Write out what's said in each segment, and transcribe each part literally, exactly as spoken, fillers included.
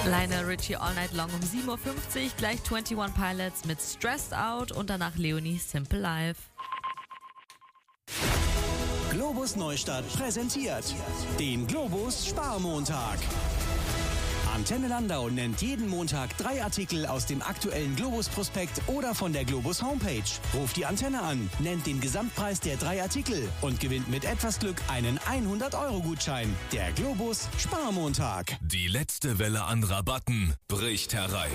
Lionel Richie All Night Long um sieben Uhr fünfzig, gleich einundzwanzig Pilots mit Stressed Out und danach Leonie Simple Life. Globus Neustadt präsentiert den Globus Sparmontag. Antenne Landau nennt jeden Montag drei Artikel aus dem aktuellen Globus-Prospekt oder von der Globus Homepage. Ruft die Antenne an, nennt den Gesamtpreis der drei Artikel und gewinnt mit etwas Glück einen hundert-Euro-Gutschein. Der Globus Sparmontag. Die letzte Welle an Rabatten bricht herein.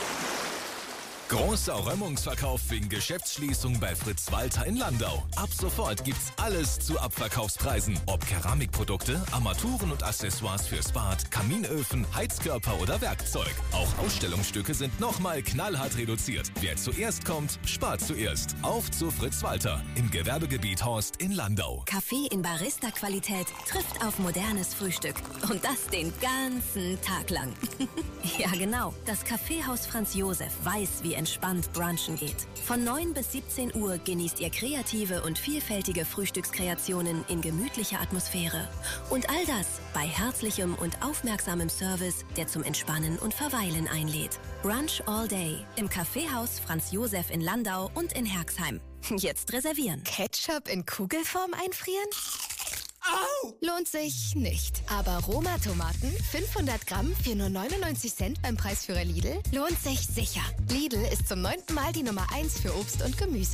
Großer Räumungsverkauf wegen Geschäftsschließung bei Fritz Walter in Landau. Ab sofort gibt's alles zu Abverkaufspreisen. Ob Keramikprodukte, Armaturen und Accessoires fürs Bad, Kaminöfen, Heizkörper oder Werkzeug. Auch Ausstellungsstücke sind nochmal knallhart reduziert. Wer zuerst kommt, spart zuerst. Auf zu Fritz Walter im Gewerbegebiet Horst in Landau. Kaffee in Barista-Qualität trifft auf modernes Frühstück. Und das den ganzen Tag lang. Ja genau, das Kaffeehaus Franz Josef weiß, wie entspannt brunchen geht. Von neun bis siebzehn Uhr genießt ihr kreative und vielfältige Frühstückskreationen in gemütlicher Atmosphäre. Und all das bei herzlichem und aufmerksamem Service, der zum Entspannen und Verweilen einlädt. Brunch all day im Kaffeehaus Franz Josef in Landau und in Herxheim. Jetzt reservieren. Ketchup in Kugelform einfrieren? Au! Lohnt sich nicht. Aber Roma-Tomaten, fünfhundert Gramm für nur neunundneunzig Cent beim Preisführer Lidl, lohnt sich sicher. Lidl ist zum neunten Mal die Nummer eins für Obst und Gemüse.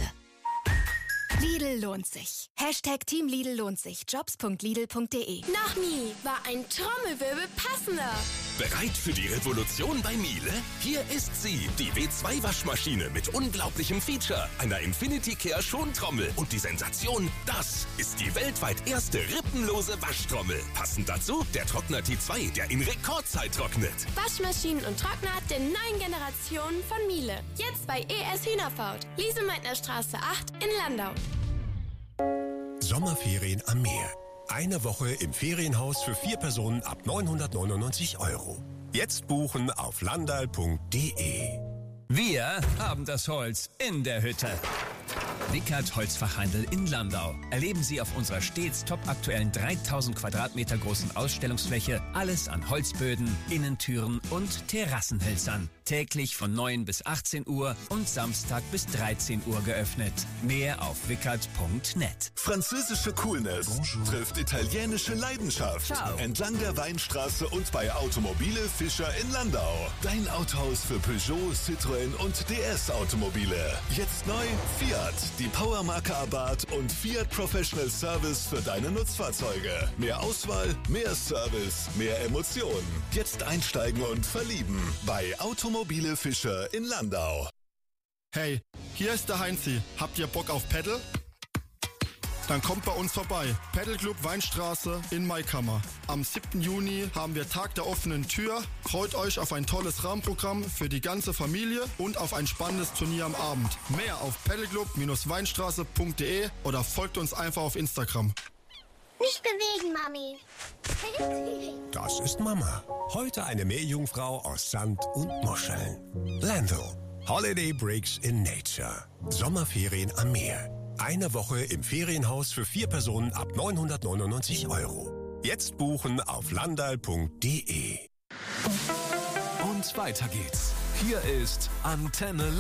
Lidl lohnt sich. Hashtag Team Lidl lohnt sich. Jobs punkt lidl punkt de. Noch nie war ein Trommelwirbel passender. Bereit für die Revolution bei Miele? Hier ist sie, die W zwei Waschmaschine mit unglaublichem Feature, einer Infinity Care Schontrommel und die Sensation, das ist die weltweit erste rippenlose Waschtrommel. Passend dazu der Trockner T zwei, der in Rekordzeit trocknet. Waschmaschinen und Trockner der neuen Generation von Miele. Jetzt bei E S Hühnerfaut, Liesemeitner Straße acht in Landau. Sommerferien am Meer. Eine Woche im Ferienhaus für vier Personen ab neunhundertneunundneunzig Euro. Jetzt buchen auf landal punkt de. Wir haben das Holz in der Hütte. Wickert Holzfachhandel in Landau. Erleben Sie auf unserer stets topaktuellen dreitausend Quadratmeter großen Ausstellungsfläche alles an Holzböden, Innentüren und Terrassenhölzern. Täglich von neun bis achtzehn Uhr und Samstag bis dreizehn Uhr geöffnet. Mehr auf wickert punkt net. Französische Coolness Bonjour. Trifft italienische Leidenschaft. Ciao. Entlang der Weinstraße und bei Automobile Fischer in Landau. Dein Autohaus für Peugeot, Citroën und D S Automobile. Jetzt neu Fiat. Die Powermarke Abarth und Fiat Professional Service für deine Nutzfahrzeuge. Mehr Auswahl, mehr Service, mehr Emotionen. Jetzt einsteigen und verlieben bei Automobile Fischer in Landau. Hey, hier ist der Heinzi. Habt ihr Bock auf Paddle? Dann kommt bei uns vorbei. Paddle Club Weinstraße in Maikammer. Am siebten Juni haben wir Tag der offenen Tür. Freut euch auf ein tolles Rahmenprogramm für die ganze Familie und auf ein spannendes Turnier am Abend. Mehr auf paddleclub weinstraße punkt de oder folgt uns einfach auf Instagram. Nicht bewegen, Mami. Das ist Mama. Heute eine Meerjungfrau aus Sand und Muscheln. Lando. Holiday Breaks in Nature. Sommerferien am Meer. Eine Woche im Ferienhaus für vier Personen ab neunhundertneunundneunzig Euro. Jetzt buchen auf landal punkt de. Und weiter geht's. Hier ist Antenne